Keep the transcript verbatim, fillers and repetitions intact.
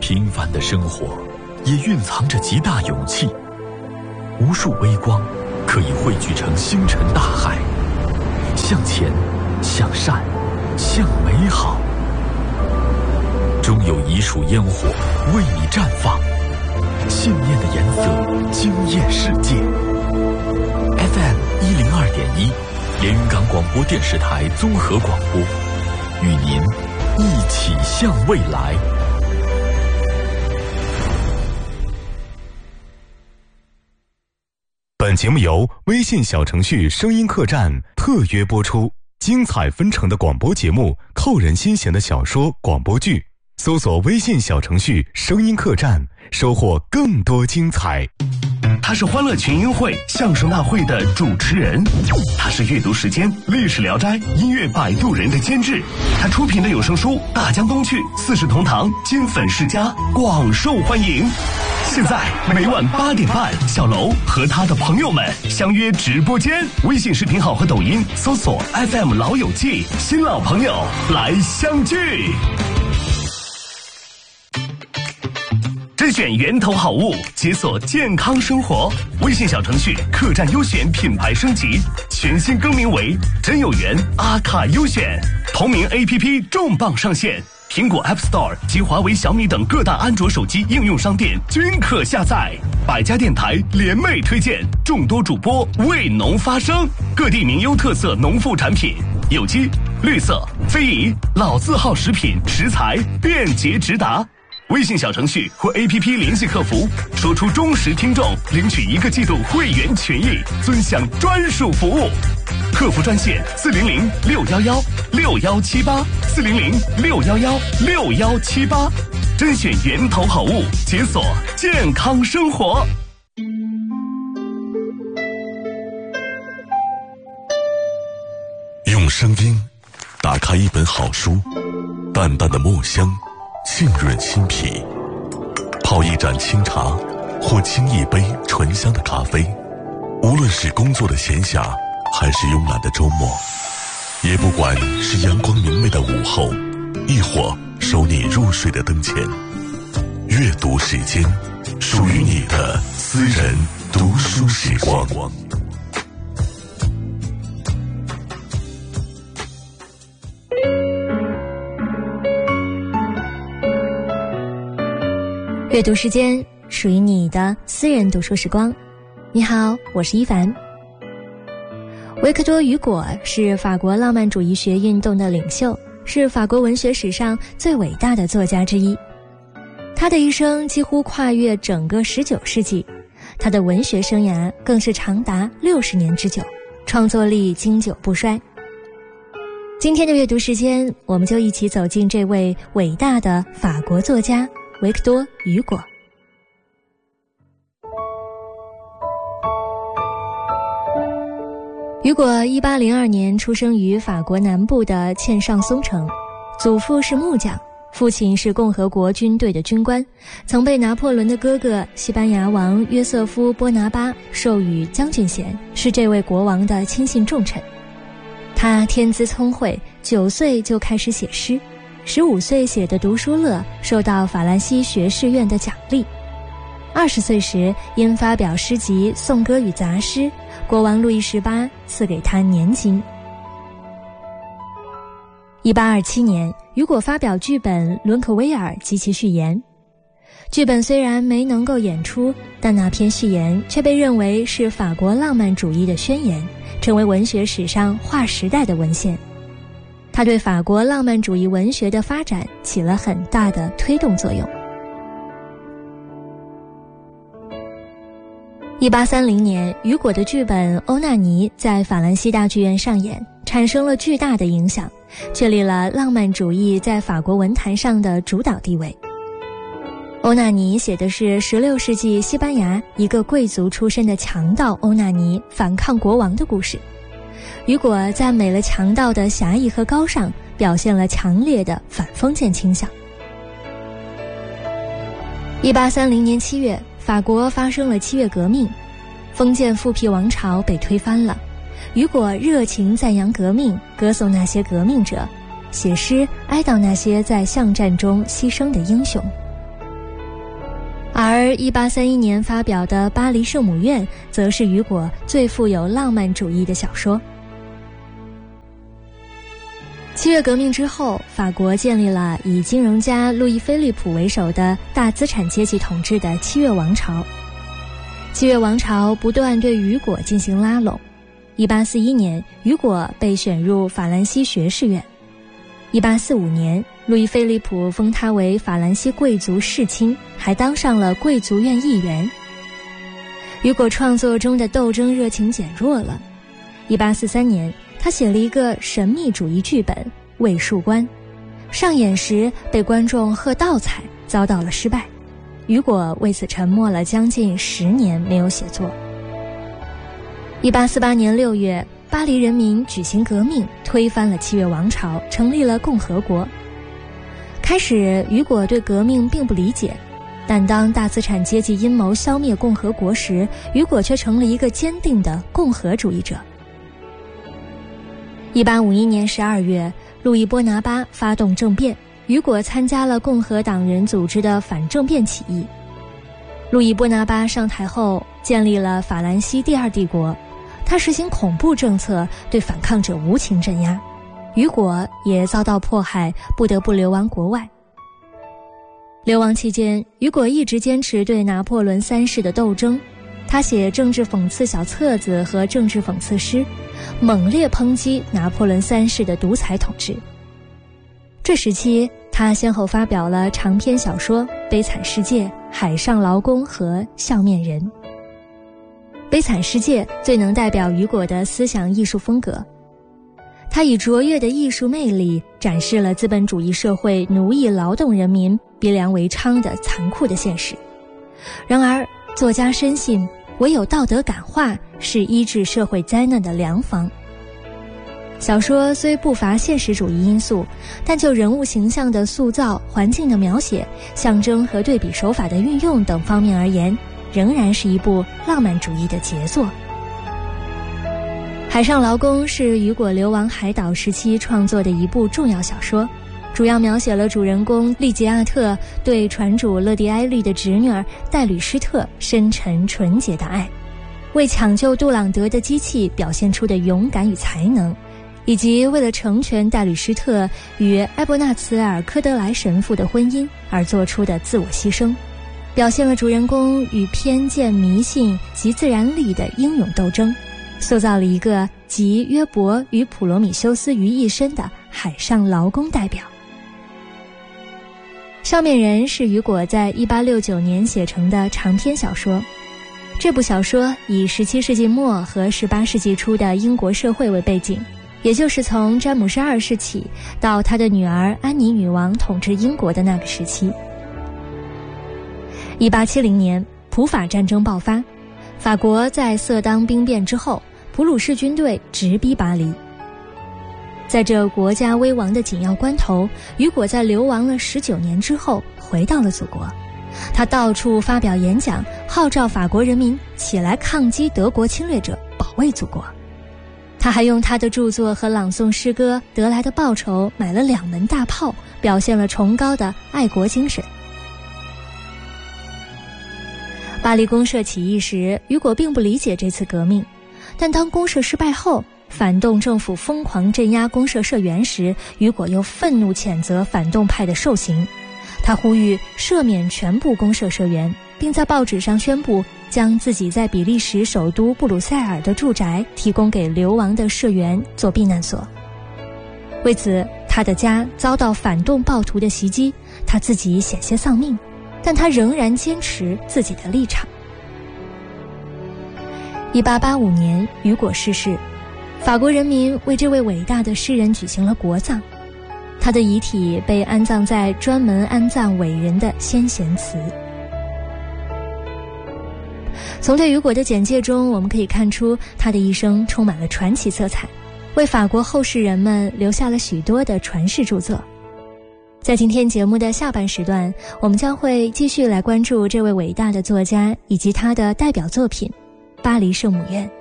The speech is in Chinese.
平凡的生活也蕴藏着极大勇气，无数微光可以汇聚成星辰大海，向前，向善，向美好。终有一束烟火为你绽放，信念的颜色惊艳世界。 F M 一零二点一，连云港广播电视台综合广播，与您一起向未来。 本节目由微信小程序声音客栈特约播出，精彩纷呈的广播节目，扣人心弦的小说、广播剧，搜索微信小程序声音客栈，收获更多精彩。 他是欢乐群英会相声大会的主持人，他是阅读时间历史聊斋音乐摆渡人的监制，他出品的有声书《大江东去》四世同堂金粉世家广受欢迎。现在每晚八点半，小楼和他的朋友们相约直播间，微信视频号和抖音搜索 F M 老友记，新老朋友来相聚。甄选源头好物，解锁健康生活。微信小程序客栈优选品牌升级，全新更名为真有缘阿卡优选。同名 A P P 重磅上线，苹果 App Store 及华为、小米等各大安卓手机应用商店均可下载。百家电台联袂推荐，众多主播为农发声，各地名优特色农副产品，有机、绿色、非遗、老字号食品食材便捷直达。微信小程序或 A P P 联系客服，说出忠实听众领取一个季度会员权益，尊享专属服务。客服专线四零零六幺幺六幺七八四零零六幺幺六幺七八，甄选源头好物，解锁健康生活。 用声音打开一本好书，淡淡的墨香浸润心脾，泡一盏清茶或沏一杯醇香的咖啡，无论是工作的闲暇还是慵懒的周末，也不管是阳光明媚的午后，亦或守你入睡的灯前，阅读时间，属于你的私人读书时光。 阅读时间，属于你的私人读书时光。你好，我是一凡。维克多·雨果是法国浪漫主义学运动的领袖，是法国文学史上最伟大的作家之一。他的一生几乎跨越整个十九世纪，他的文学生涯更是长达六十年之久，创作力经久不衰。今天的阅读时间，我们就一起走进这位伟大的法国作家维克多·雨果。雨果一八零二年出生于法国南部的茜尚松城，祖父是木匠，父亲是共和国军队的军官，曾被拿破仑的哥哥西班牙王约瑟夫·波拿巴授予将军衔，是这位国王的亲信重臣。他天资聪慧，九岁就开始写诗，十五岁写的《读书乐》受到法兰西学士院的奖励。二十岁时，因发表诗集《颂歌与杂诗》，国王路易十八赐给他年金。一八二七年，雨果发表剧本《伦可威尔及其序言》。剧本虽然没能够演出，但那篇序言却被认为是法国浪漫主义的宣言，成为文学史上划时代的文献。它对法国浪漫主义文学的发展起了很大的推动作用。一八三零年，雨果的剧本《欧纳尼》在法兰西大剧院上演，产生了巨大的影响，确立了浪漫主义在法国文坛上的主导地位。欧纳尼写的是十六世纪西班牙一个贵族出身的强盗欧纳尼反抗国王的故事。雨果赞美了强盗的侠义和高尚，表现了强烈的反封建倾向。一八三零年七月，法国发生了七月革命，封建复辟王朝被推翻了。雨果热情赞扬革命，歌颂那些革命者，写诗哀悼那些在巷战中牺牲的英雄。 而一八三一年发表的《巴黎圣母院》则是雨果最富有浪漫主义的小说。七月革命之后，法国建立了以金融家路易菲利普为首的大资产阶级统治的七月王朝。七月王朝不断对雨果进行拉拢。一八四一年，雨果被选入法兰西学士院。一八四五年，路易菲利普封他为法兰西贵族世卿，还当上了贵族院议员。雨果创作中的斗争热情减弱了。一八四三年，他写了一个神秘主义剧本《卫戍官》，上演时被观众喝倒彩，遭到了失败。雨果为此沉默了将近十年没有写作。一八四八年六月，巴黎人民举行革命，推翻了七月王朝，成立了共和国。开始，雨果对革命并不理解，但当大资产阶级阴谋消灭共和国时，雨果却成了一个坚定的共和主义者。一八五一年十二月，路易波拿巴发动政变，雨果参加了共和党人组织的反政变起义。路易波拿巴上台后，建立了法兰西第二帝国，他实行恐怖政策，对反抗者无情镇压。雨果也遭到迫害，不得不流亡国外。流亡期间，雨果一直坚持对拿破仑三世的斗争，他写政治讽刺小册子和政治讽刺诗，猛烈抨击拿破仑三世的独裁统治。这时期，他先后发表了长篇小说《悲惨世界》《海上劳工》和《笑面人》。《悲惨世界》最能代表雨果的思想艺术风格，他以卓越的艺术魅力展示了资本主义社会奴役劳动人民、逼良为娼的残酷的现实。然而，作家深信唯有道德感化是医治社会灾难的良方。小说虽不乏现实主义因素，但就人物形象的塑造、环境的描写、象征和对比手法的运用等方面而言，仍然是一部浪漫主义的杰作。《海上劳工》是雨果流亡海岛时期创作的一部重要小说，主要描写了主人公利吉亚特对船主勒迪埃利的侄女儿戴吕施特深沉纯洁的爱，为抢救杜朗德的机器表现出的勇敢与才能，以及为了成全戴吕施特与埃伯纳茨尔科德莱神父的婚姻而做出的自我牺牲，表现了主人公与偏见、迷信及自然力的英勇斗争，塑造了一个集约伯与普罗米修斯于一身的海上劳工代表。《笑面人》是雨果在一八六九年写成的长篇小说。这部小说以十七世纪末和十八世纪初的英国社会为背景，也就是从詹姆士二世起到他的女儿安妮女王统治英国的那个时期。一八七零年，普法战争爆发，法国在色当兵变之后，普鲁士军队直逼巴黎。在这国家危亡的紧要关头，雨果在流亡了十九年之后回到了祖国。他到处发表演讲，号召法国人民起来抗击德国侵略者，保卫祖国。他还用他的著作和朗诵诗歌得来的报酬买了两门大炮，表现了崇高的爱国精神。巴黎公社起义时，雨果并不理解这次革命，但当公社失败后，反动政府疯狂镇压公社社员时，雨果又愤怒谴责反动派的受刑。他呼吁赦免全部公社社员，并在报纸上宣布将自己在比利时首都布鲁塞尔的住宅提供给流亡的社员做避难所。为此，他的家遭到反动暴徒的袭击，他自己险些丧命，但他仍然坚持自己的立场。一八八五年，雨果逝世，法国人民为这位伟大的诗人举行了国葬，他的遗体被安葬在专门安葬伟人的先贤祠。从对雨果的简介中，我们可以看出他的一生充满了传奇色彩，为法国后世人们留下了许多的传世著作。在今天节目的下半时段，我们将会继续来关注这位伟大的作家以及他的代表作品《巴黎圣母院》。